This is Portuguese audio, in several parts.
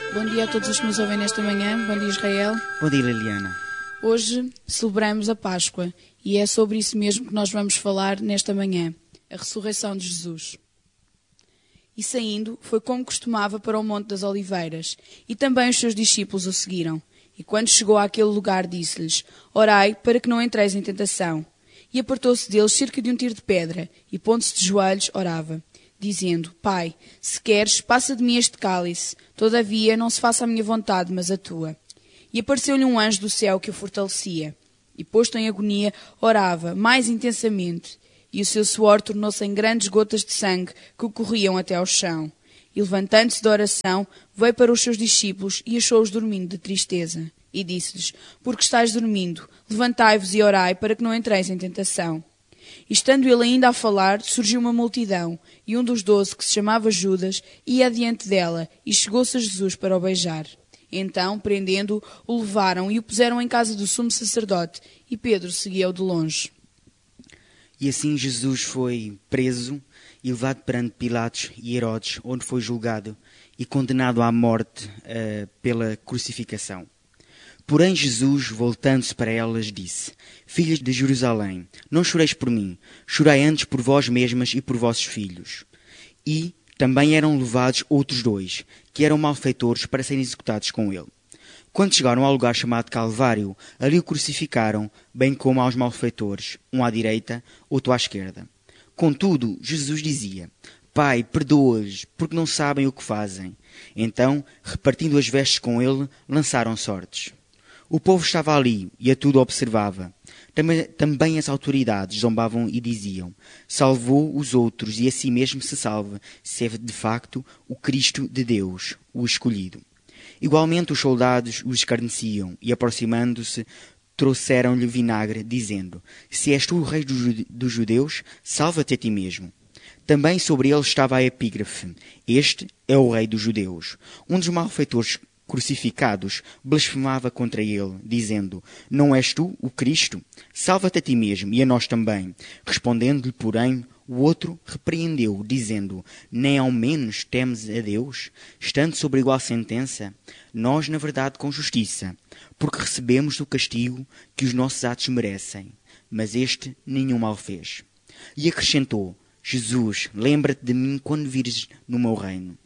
Bom dia a todos os que nos ouvem nesta manhã. Bom dia, Israel. Bom dia, Liliana. Hoje celebramos a Páscoa e é sobre isso mesmo que nós vamos falar nesta manhã, a ressurreição de Jesus. E saindo, foi como costumava para o Monte das Oliveiras, e também os seus discípulos o seguiram. E quando chegou àquele lugar, disse-lhes: Orai, para que não entreis em tentação. E apartou-se deles cerca de um tiro de pedra, e pondo-se de joelhos, orava, dizendo: Pai, se queres, passa de mim este cálice, todavia não se faça a minha vontade, mas a tua. E apareceu-lhe um anjo do céu que o fortalecia. E posto em agonia, orava mais intensamente, e o seu suor tornou-se em grandes gotas de sangue que corriam até ao chão. E levantando-se da oração, veio para os seus discípulos e achou-os dormindo de tristeza. E disse-lhes: Porque estáis dormindo, levantai-vos e orai para que não entreis em tentação. E estando ele ainda a falar, surgiu uma multidão, e um dos 12, que se chamava Judas, ia adiante dela, e chegou-se a Jesus para o beijar. Então, prendendo-o, o levaram e o puseram em casa do sumo sacerdote, e Pedro seguia-o de longe. E assim Jesus foi preso e levado perante Pilatos e Herodes, onde foi julgado e condenado à morte pela crucificação. Porém Jesus, voltando-se para elas, disse: Filhas de Jerusalém, não choreis por mim, chorai antes por vós mesmas e por vossos filhos. E também eram levados outros 2, que eram malfeitores, para serem executados com ele. Quando chegaram ao lugar chamado Calvário, ali o crucificaram, bem como aos malfeitores, um à direita, outro à esquerda. Contudo, Jesus dizia: Pai, perdoa-lhes, porque não sabem o que fazem. Então, repartindo as vestes com ele, lançaram sortes. O povo estava ali e a tudo observava. Também as autoridades zombavam e diziam: Salvou os outros e a si mesmo se salva, se é de facto o Cristo de Deus, o escolhido. Igualmente os soldados o escarneciam e, aproximando-se, trouxeram-lhe vinagre, dizendo: Se és tu o rei dos judeus, salva-te a ti mesmo. Também sobre ele estava a epígrafe: Este é o rei dos judeus. Um dos malfeitores crucificados blasfemava contra ele, dizendo: Não és tu o Cristo? Salva-te a ti mesmo e a nós também. Respondendo-lhe, porém, o outro repreendeu, dizendo: Nem ao menos temes a Deus, estando sobre igual sentença? Nós, na verdade, com justiça, porque recebemos o castigo que os nossos atos merecem. Mas este nenhum mal fez. E acrescentou: Jesus, lembra-te de mim quando vires no meu reino.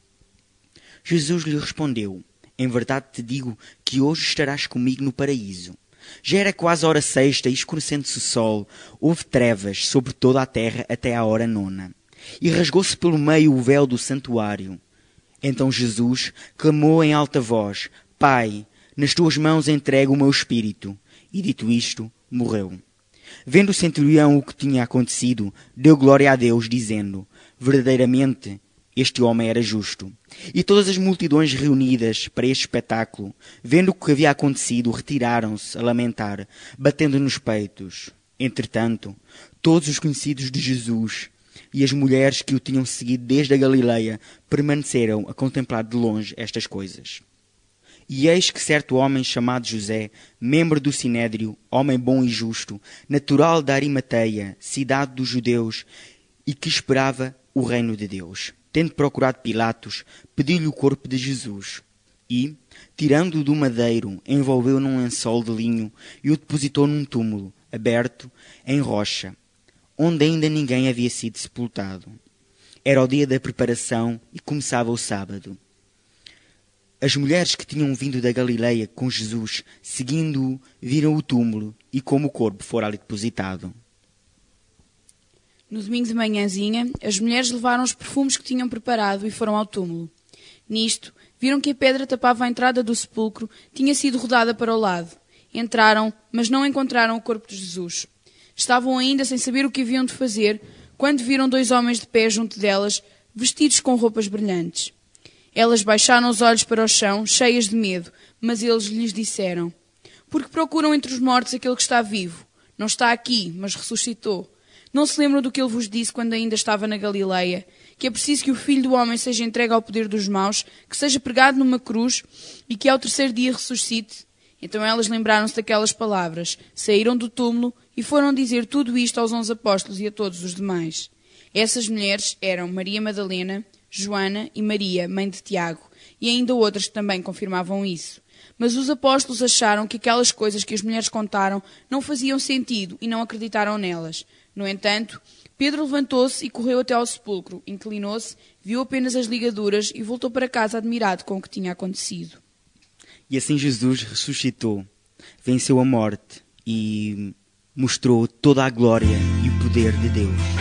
Jesus lhe respondeu: Em verdade te digo que hoje estarás comigo no paraíso. Já era quase a hora sexta, e escurecendo-se o sol, houve trevas sobre toda a terra até à hora 9. E rasgou-se pelo meio o véu do santuário. Então Jesus clamou em alta voz: Pai, nas tuas mãos entrego o meu espírito. E dito isto, morreu. Vendo o centurião o que tinha acontecido, deu glória a Deus, dizendo: Verdadeiramente, este homem era justo. E todas as multidões reunidas para este espetáculo, vendo o que havia acontecido, retiraram-se a lamentar, batendo nos peitos. Entretanto, todos os conhecidos de Jesus e as mulheres que o tinham seguido desde a Galileia permaneceram a contemplar de longe estas coisas. E eis que certo homem chamado José, membro do Sinédrio, homem bom e justo, natural da Arimateia, cidade dos judeus, e que esperava o reino de Deus, tendo procurado Pilatos, pediu-lhe o corpo de Jesus. E, tirando-o do madeiro, envolveu-o num lençol de linho e o depositou num túmulo, aberto, em rocha, onde ainda ninguém havia sido sepultado. Era o dia da preparação e começava o sábado. As mulheres que tinham vindo da Galileia com Jesus, seguindo-o, viram o túmulo e como o corpo fora ali depositado. No domingo de manhãzinha, as mulheres levaram os perfumes que tinham preparado e foram ao túmulo. Nisto, viram que a pedra tapava a entrada do sepulcro tinha sido rodada para o lado. Entraram, mas não encontraram o corpo de Jesus. Estavam ainda sem saber o que haviam de fazer, quando viram 2 homens de pé junto delas, vestidos com roupas brilhantes. Elas baixaram os olhos para o chão, cheias de medo, mas eles lhes disseram: Porque procuram entre os mortos aquele que está vivo? Não está aqui, mas ressuscitou. Não se lembram do que ele vos disse quando ainda estava na Galileia? Que é preciso que o Filho do Homem seja entregue ao poder dos maus, que seja pregado numa cruz e que ao 3º dia ressuscite? Então elas lembraram-se daquelas palavras, saíram do túmulo e foram dizer tudo isto aos 11 apóstolos e a todos os demais. Essas mulheres eram Maria Madalena, Joana e Maria, mãe de Tiago, e ainda outras que também confirmavam isso. Mas os apóstolos acharam que aquelas coisas que as mulheres contaram não faziam sentido e não acreditaram nelas. No entanto, Pedro levantou-se e correu até ao sepulcro, inclinou-se, viu apenas as ligaduras e voltou para casa admirado com o que tinha acontecido. E assim Jesus ressuscitou, venceu a morte e mostrou toda a glória e o poder de Deus.